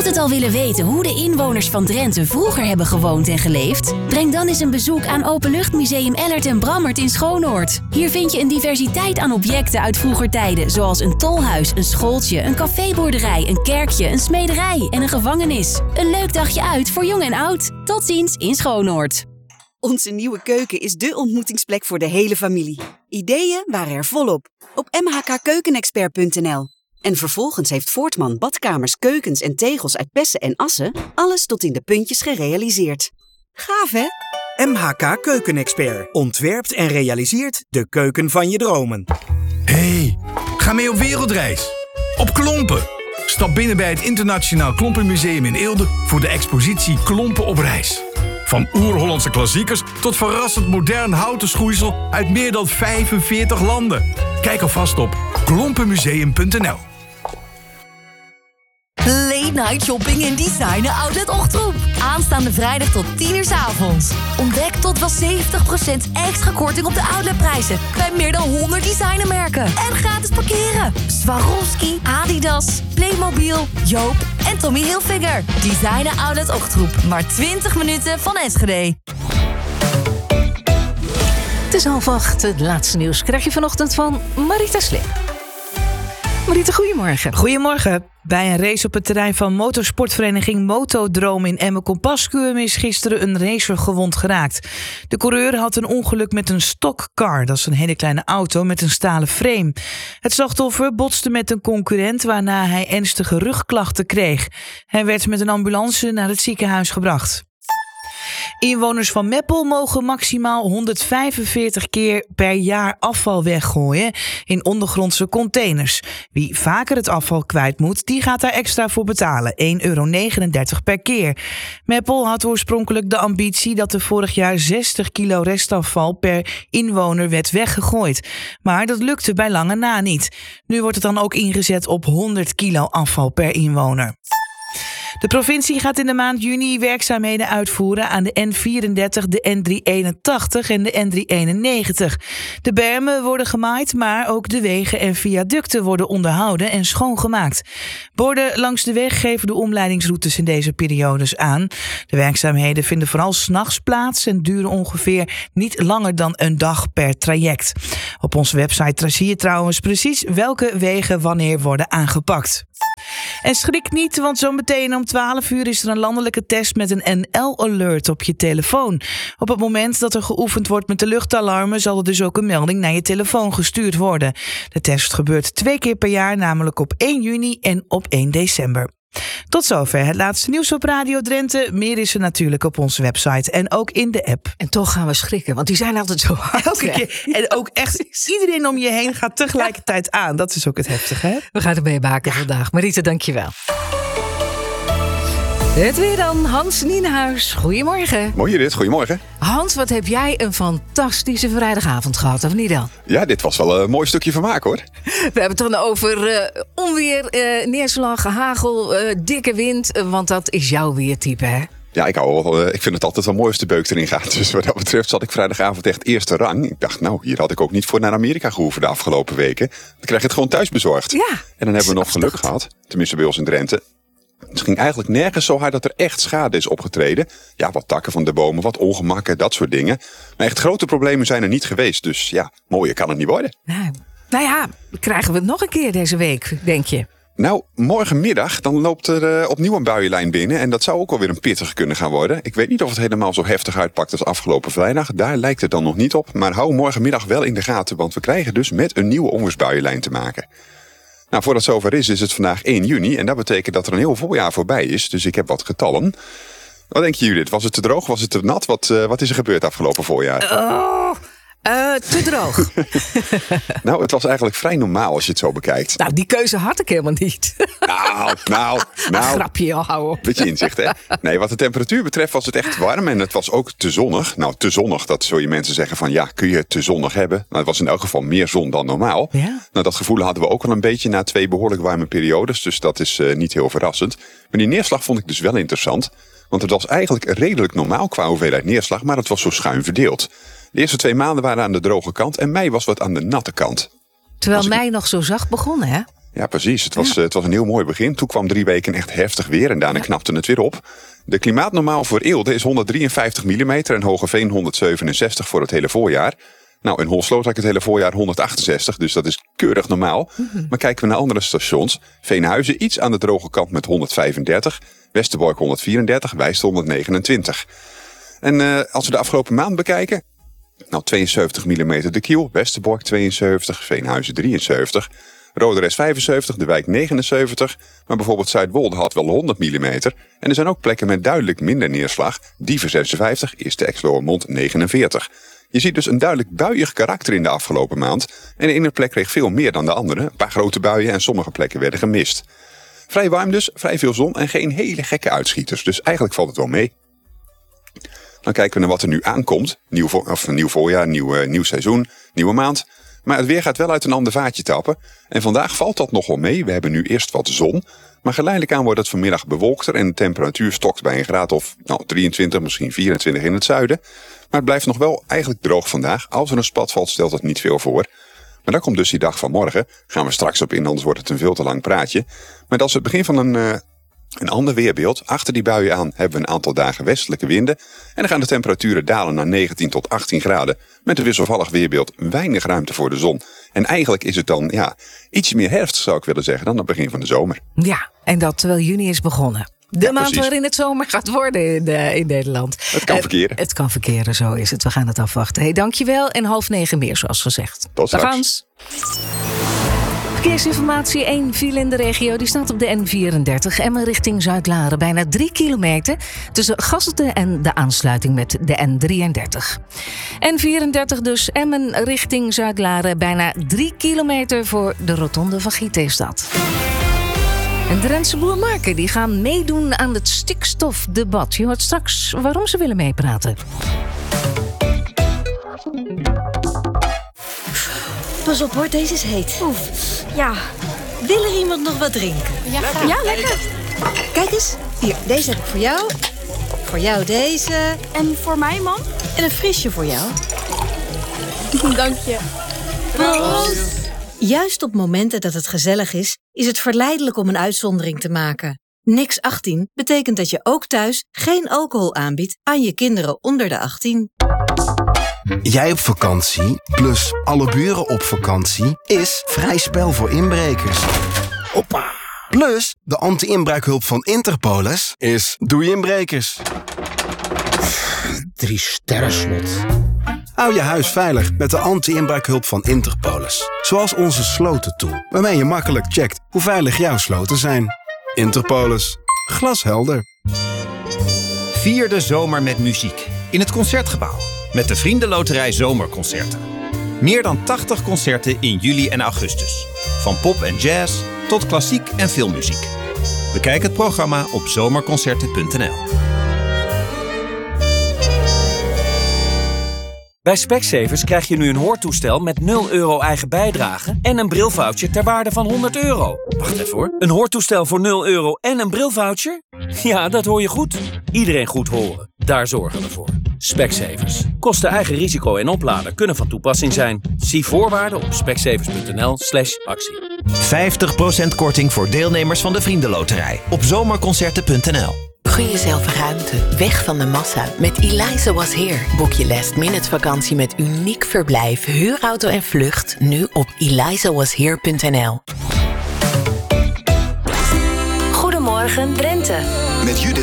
het al willen weten hoe de inwoners van Drenthe vroeger hebben gewoond en geleefd? Breng dan eens een bezoek aan Openluchtmuseum Ellert en Brammert in Schoonoord. Hier vind je een diversiteit aan objecten uit vroeger tijden, zoals een tolhuis, een schooltje, een caféboerderij, een kerkje, een smederij en een gevangenis. Een leuk dagje uit voor jong en oud. Tot ziens in Schoonoord. Onze nieuwe keuken is dé ontmoetingsplek voor de hele familie. Ideeën waren er volop op mhkkeukenexpert.nl. En vervolgens heeft Voortman badkamers, keukens en tegels uit Pessen en Assen alles tot in de puntjes gerealiseerd. Gaaf, hè? MHK Keukenexpert ontwerpt en realiseert de keuken van je dromen. Hey, ga mee op wereldreis. Op Klompen. Stap binnen bij het Internationaal Klompenmuseum in Eelde voor de expositie Klompen op reis. Van oer-Hollandse klassiekers tot verrassend modern houten schoeisel uit meer dan 45 landen. Kijk alvast op klompenmuseum.nl. Late night shopping in Designer Outlet Ochtroep. Aanstaande vrijdag tot 10:00 'avonds. Ontdek tot wel 70% extra korting op de outletprijzen bij meer dan 100 designermerken. En gratis parkeren. Swarovski, Adidas, Playmobil, Joop en Tommy Hilfiger. Designer Outlet Ochtroep. Maar 20 minuten van Enschede. Het is 7:30. Het laatste nieuws krijg je vanochtend van Marita Slim. Marita, goedemorgen. Goedemorgen. Bij een race op het terrein van motorsportvereniging Motodroom in Emmen-Compascuum is gisteren een racer gewond geraakt. De coureur had een ongeluk met een stockcar, dat is een hele kleine auto met een stalen frame. Het slachtoffer botste met een concurrent waarna hij ernstige rugklachten kreeg. Hij werd met een ambulance naar het ziekenhuis gebracht. Inwoners van Meppel mogen maximaal 145 keer per jaar afval weggooien in ondergrondse containers. Wie vaker het afval kwijt moet, die gaat daar extra voor betalen. €1,39 per keer. Meppel had oorspronkelijk de ambitie dat er vorig jaar 60 kilo restafval per inwoner werd weggegooid. Maar dat lukte bij lange na niet. Nu wordt het dan ook ingezet op 100 kilo afval per inwoner. De provincie gaat in de maand juni werkzaamheden uitvoeren aan de N34, de N381 en de N391. De bermen worden gemaaid, maar ook de wegen en viaducten worden onderhouden en schoongemaakt. Borden langs de weg geven de omleidingsroutes in deze periodes aan. De werkzaamheden vinden vooral 's nachts plaats en duren ongeveer niet langer dan een dag per traject. Op onze website zie je trouwens precies welke wegen wanneer worden aangepakt. En schrik niet, want zo meteen om 12 uur is er een landelijke test met een NL-alert op je telefoon. Op het moment dat er geoefend wordt met de luchtalarmen zal er dus ook een melding naar je telefoon gestuurd worden. De test gebeurt 2 keer per jaar, namelijk op 1 juni en op 1 december. Tot zover het laatste nieuws op Radio Drenthe. Meer is er natuurlijk op onze website en ook in de app. En toch gaan we schrikken, want die zijn altijd zo hard. Elke keer. En ook echt iedereen om je heen gaat tegelijkertijd aan. Dat is ook het heftige, hè? We gaan het meemaken vandaag. Marita, dankjewel. Het weer dan, Hans Nienhuis. Goedemorgen. Mooi dit, goedemorgen. Hans, wat heb jij een fantastische vrijdagavond gehad, of niet dan? Ja, dit was wel een mooi stukje vermaak, hoor. We hebben het dan over onweer, neerslag, hagel, dikke wind. Want dat is jouw weertype, hè? Ja, ik vind het altijd wel mooi als de beuk erin gaat. Dus wat dat betreft zat ik vrijdagavond echt eerste rang. Ik dacht, nou, hier had ik ook niet voor naar Amerika gehoeven de afgelopen weken. Dan krijg je het gewoon thuis bezorgd. Ja. En dan hebben we nog geluk gehad, tenminste bij ons in Drenthe. Het ging eigenlijk nergens zo hard dat er echt schade is opgetreden. Ja, wat takken van de bomen, wat ongemakken, dat soort dingen. Maar echt grote problemen zijn er niet geweest. Dus ja, mooier kan het niet worden. Nou ja, krijgen we het nog een keer deze week, denk je? Nou, morgenmiddag dan loopt er opnieuw een buienlijn binnen. En dat zou ook alweer een pittige kunnen gaan worden. Ik weet niet of het helemaal zo heftig uitpakt als afgelopen vrijdag. Daar lijkt het dan nog niet op. Maar hou morgenmiddag wel in de gaten. Want we krijgen dus met een nieuwe onweersbuienlijn te maken. Nou, voordat het zover is het vandaag 1 juni. En dat betekent dat er een heel voorjaar voorbij is. Dus ik heb wat getallen. Wat denk je, Judith? Was het te droog? Was het te nat? Wat is er gebeurd afgelopen voorjaar? Te droog. Nou, het was eigenlijk vrij normaal als je het zo bekijkt. Nou, die keuze had ik helemaal niet. Nou. Grapje al, hou op. Beetje inzicht, hè? Nee, wat de temperatuur betreft was het echt warm en het was ook te zonnig. Nou, te zonnig, dat zul je mensen zeggen van ja, kun je het te zonnig hebben? Nou, het was in elk geval meer zon dan normaal. Ja? Nou, dat gevoel hadden we ook al een beetje na 2 behoorlijk warme periodes. Dus dat is niet heel verrassend. Maar die neerslag vond ik dus wel interessant. Want het was eigenlijk redelijk normaal qua hoeveelheid neerslag, maar het was zo schuin verdeeld. De eerste 2 maanden waren aan de droge kant en mei was wat aan de natte kant. Terwijl mei nog zo zacht begonnen, hè? Ja, precies. Het was een heel mooi begin. Toen kwam 3 weken echt heftig weer en daarna knapte het weer op. De klimaatnormaal voor Eelde is 153 mm en Hogeveen 167 voor het hele voorjaar. Nou, in Holsloot had ik het hele voorjaar 168, dus dat is keurig normaal. Maar kijken we naar andere stations. Veenhuizen iets aan de droge kant met 135, Westerbork 134, Wijst 129. En als we de afgelopen maand bekijken, nou 72 mm de Kiel, Westerbork 72, Veenhuizen 73... Roderes 75, De Wijk 79, maar bijvoorbeeld Zuidwolde had wel 100 mm. En er zijn ook plekken met duidelijk minder neerslag. Diever 56, Eerste Exloërmond 49. Je ziet dus een duidelijk buiig karakter in de afgelopen maand. En de ene plek kreeg veel meer dan de andere. Een paar grote buien en sommige plekken werden gemist. Vrij warm dus, vrij veel zon en geen hele gekke uitschieters. Dus eigenlijk valt het wel mee. Dan kijken we naar wat er nu aankomt. Nieuw voorjaar, nieuw seizoen, nieuwe maand. Maar het weer gaat wel uit een ander vaatje tappen. En vandaag valt dat nogal mee. We hebben nu eerst wat zon. Maar geleidelijk aan wordt het vanmiddag bewolkter. En de temperatuur stokt bij een graad of 23, misschien 24 in het zuiden. Maar het blijft nog wel eigenlijk droog vandaag. Als er een spat valt, stelt het niet veel voor. Maar dan komt dus die dag van morgen. Gaan we straks op in, anders wordt het een veel te lang praatje. Maar dat is het begin van een ander weerbeeld. Achter die buien aan hebben we een aantal dagen westelijke winden. En dan gaan de temperaturen dalen naar 19 tot 18 graden. Met een wisselvallig weerbeeld, weinig ruimte voor de zon. En eigenlijk is het dan iets meer herfst, zou ik willen zeggen, dan het begin van de zomer. Ja, en dat terwijl juni is begonnen. De maand waarin het zomer gaat worden in Nederland. Het kan verkeren. Het kan verkeren, zo is het. We gaan het afwachten. Hey, dankjewel en 8:30 meer, zoals gezegd. Tot straks. Verkeersinformatie, 1 file in de regio. Die staat op de N34, Emmen richting Zuidlaren. Bijna 3 kilometer tussen Gasselte en de aansluiting met de N33. N34 dus, Emmen richting Zuidlaren. Bijna 3 kilometer voor de rotonde van Gietestad. En Drentse boermarken die gaan meedoen aan het stikstofdebat. Je hoort straks waarom ze willen meepraten. Pas op hoor, deze is heet. Oef. Ja. Wil er iemand nog wat drinken? Ja, lekker. Kijk eens, hier, deze heb ik voor jou. Voor jou deze. En voor mij, mam? En een frisje voor jou. Dank je. Proost. Juist op momenten dat het gezellig is het verleidelijk om een uitzondering te maken. Niks 18 betekent dat je ook thuis geen alcohol aanbiedt aan je kinderen onder de 18. Jij op vakantie, plus alle buren op vakantie, is vrij spel voor inbrekers. Hoppa! Plus, de anti-inbraakhulp van Interpolis is doei inbrekers. 3 sterren slot. Hou je huis veilig met de anti-inbraakhulp van Interpolis. Zoals onze slotentool, waarmee je makkelijk checkt hoe veilig jouw sloten zijn. Interpolis. Glashelder. Vier de zomer met muziek in het Concertgebouw met de Vriendenloterij Zomerconcerten. Meer dan 80 concerten in juli en augustus. Van pop en jazz tot klassiek en filmmuziek. Bekijk het programma op zomerconcerten.nl. Bij Specsavers krijg je nu een hoortoestel met 0 euro eigen bijdrage en een brilvoucher ter waarde van €100. Wacht even hoor. Een hoortoestel voor 0 euro en een brilvoucher? Ja, dat hoor je goed. Iedereen goed horen. Daar zorgen we voor. Specsavers. Kosten eigen risico en opladen kunnen van toepassing zijn. Zie voorwaarden op specsavers.nl/actie. 50% korting voor deelnemers van de Vriendenloterij op zomerconcerten.nl. Gun jezelf ruimte, weg van de massa. Met Eliza Was Here. Boek je last-minute vakantie met uniek verblijf, huurauto en vlucht nu op elizawashere.nl. Goedemorgen Drenthe. Met Judith.